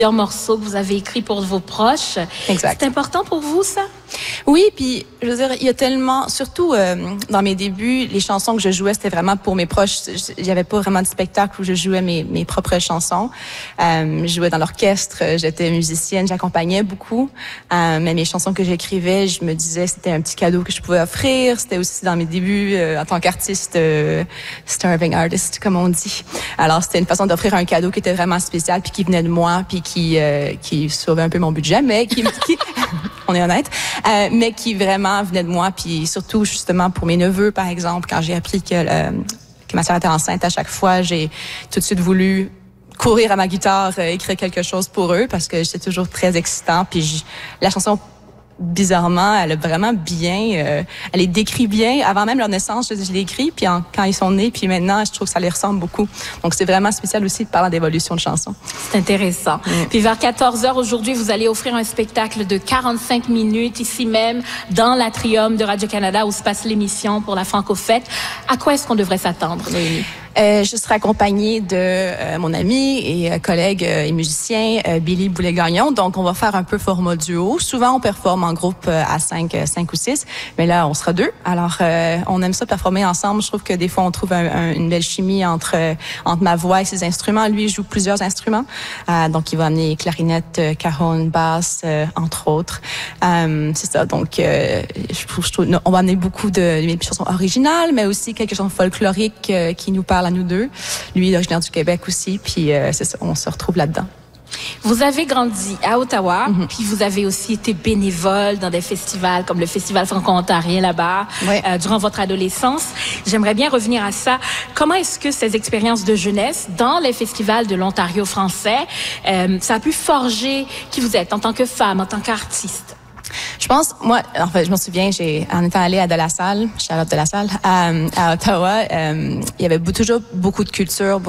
morceaux que vous avez écrits pour vos proches. Exact. C'est important pour vous, ça? Oui, puis je veux dire, il y a tellement, surtout dans mes débuts, les chansons que je jouais, c'était vraiment pour mes proches. Il y avait pas vraiment de spectacle où je jouais mes propres chansons. Je jouais dans l'orchestre, j'étais musicienne, j'accompagnais beaucoup. Mais mes chansons que j'écrivais, je me disais c'était un petit cadeau que je pouvais offrir. C'était aussi dans mes débuts en tant qu'artiste, starving artist, comme on dit. Alors c'était une façon d'offrir un cadeau qui était vraiment spécial, puis qui venait de moi, puis qui sauvait un peu mon budget, mais qui on est honnête. Mais qui vraiment venait de moi, puis surtout justement pour mes neveux, par exemple, quand j'ai appris que ma sœur était enceinte, à chaque fois, j'ai tout de suite voulu courir à ma guitare, écrire quelque chose pour eux, parce que c'est toujours très excitant. Puis la chanson, bizarrement, elle a vraiment bien, elle les décrit bien. Avant même leur naissance, je l'ai écrit, puis quand ils sont nés, puis maintenant, je trouve que ça les ressemble beaucoup. Donc, c'est vraiment spécial aussi de parler d'évolution de chansons. C'est intéressant. Puis vers 14h aujourd'hui, vous allez offrir un spectacle de 45 minutes ici même, dans l'Atrium de Radio-Canada, où se passe l'émission pour la Franco-Fête. À quoi est-ce qu'on devrait s'attendre, Noémie? Je serai accompagnée de mon ami et collègue et musicien Billy Boulay-Gagnon. Donc, on va faire un peu format duo. Souvent, on performe en groupe à 5 ou 6, mais là, on sera 2. Alors, on aime ça performer ensemble. Je trouve que des fois, on trouve une belle chimie entre ma voix et ses instruments. Lui, il joue plusieurs instruments. Donc, il va amener clarinette, cajon, basse, entre autres. C'est ça. Donc, je trouve on va amener beaucoup de chansons originales, mais aussi quelque chose de folklorique qui nous parle à nous deux. Lui, il est originaire du Québec aussi, puis c'est ça, on se retrouve là-dedans. Vous avez grandi à Ottawa, puis vous avez aussi été bénévole dans des festivals comme le Festival franco-ontarien là-bas, durant votre adolescence. J'aimerais bien revenir à ça. Comment est-ce que ces expériences de jeunesse dans les festivals de l'Ontario français, ça a pu forger qui vous êtes en tant que femme, en tant qu'artiste? Je pense, moi, en fait, je me souviens, en étant allée à De La Salle, Charlotte De La Salle, à Ottawa, il y avait toujours beaucoup de culture,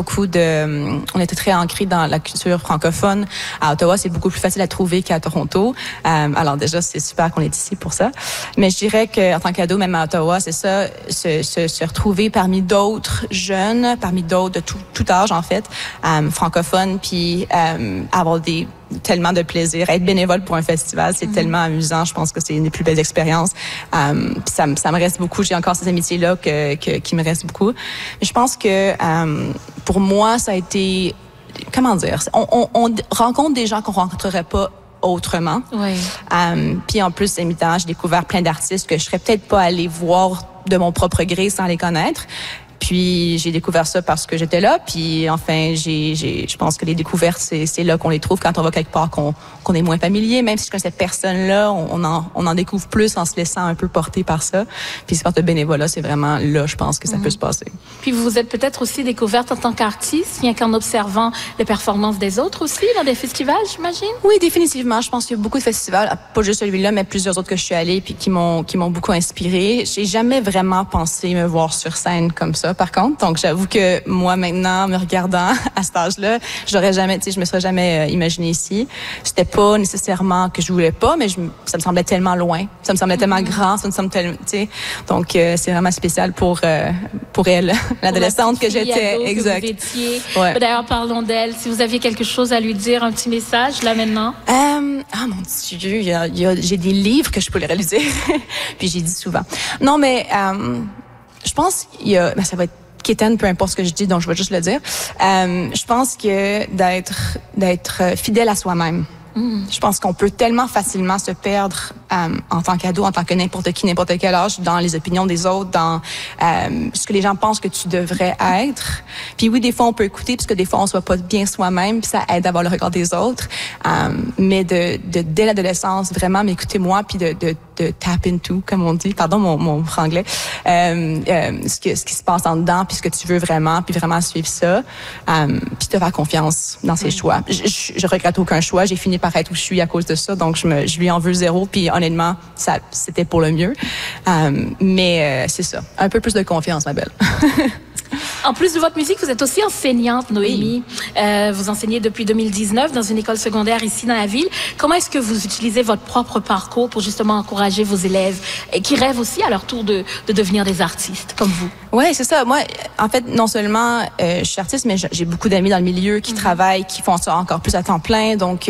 on était très ancrés dans la culture francophone. À Ottawa, c'est beaucoup plus facile à trouver qu'à Toronto. Alors déjà, c'est super qu'on est ici pour ça. Mais je dirais qu'en tant qu'ado, même à Ottawa, c'est ça, se retrouver parmi d'autres jeunes, parmi d'autres de tout âge, en fait, francophones, puis avoir tellement de plaisir. Être bénévole pour un festival, c'est tellement amusant. Je pense que c'est une des plus belles expériences. Puis ça me reste beaucoup. J'ai encore ces amitiés-là qui me restent beaucoup. Mais je pense que pour moi, ça a été... Comment dire? On rencontre des gens qu'on rencontrerait pas autrement. Oui. Puis en plus, c'est mi-temps, j'ai découvert plein d'artistes que je serais peut-être pas allée voir de mon propre gré sans les connaître. Puis j'ai découvert ça parce que j'étais là. Puis enfin, je pense que les découvertes, c'est là qu'on les trouve quand on va quelque part qu'on est moins familier. Même si je connais cette personne-là, on en découvre plus en se laissant un peu porter par ça. Puis c'est par le bénévolat, c'est vraiment là, je pense que ça peut se passer. Puis vous vous êtes peut-être aussi découverte en tant qu'artiste, bien qu'en observant les performances des autres aussi dans des festivals, j'imagine? Oui, définitivement. Je pense qu'il y a beaucoup de festivals, pas juste celui-là, mais plusieurs autres que je suis allée puis qui m'ont beaucoup inspirée. J'ai jamais vraiment pensé me voir sur scène comme ça. Par contre, donc j'avoue que moi maintenant, me regardant à cet âge-là, je me serais jamais imaginée ici. C'était pas nécessairement que je voulais pas, mais ça me semblait tellement loin, ça me semblait tellement grand, ça me semblait tellement, tu sais. Donc c'est vraiment spécial pour elle, l'adolescente que j'étais. Exact. Ouais. D'ailleurs, parlons d'elle. Si vous aviez quelque chose à lui dire, un petit message là maintenant. Ah mon Dieu, j'ai des livres que je pourrais lui dire. Puis j'ai dit souvent. Non, mais je pense ça va être quétaine, peu importe ce que je dis, donc je vais juste le dire. Je pense que d'être fidèle à soi-même. Je pense qu'on peut tellement facilement se perdre en tant qu'ado, en tant que n'importe qui, n'importe quel âge, dans les opinions des autres, dans ce que les gens pensent que tu devrais être. Puis oui, des fois, on peut écouter, parce que des fois, on ne soit pas bien soi-même, puis ça aide à avoir le regard des autres. Mais dès l'adolescence, vraiment m'écouter moi, puis de tap into, comme on dit, pardon mon franglais, ce qui se passe en dedans, puis ce que tu veux vraiment, puis vraiment suivre ça, puis te faire confiance dans ses choix. Je regrette aucun choix. J'ai fini par être où je suis à cause de ça, donc je lui en veux zéro, puis honnêtement, c'était pour le mieux. Mais c'est ça, un peu plus de confiance, ma belle. En plus de votre musique, vous êtes aussi enseignante, Noémie. Oui. Vous enseignez depuis 2019 dans une école secondaire ici dans la ville. Comment est-ce que vous utilisez votre propre parcours pour justement encourager vos élèves et qui rêvent aussi à leur tour de devenir des artistes comme vous? Oui, c'est ça. Moi, en fait, non seulement je suis artiste, mais j'ai beaucoup d'amis dans le milieu qui travaillent, qui font ça encore plus à temps plein. Donc,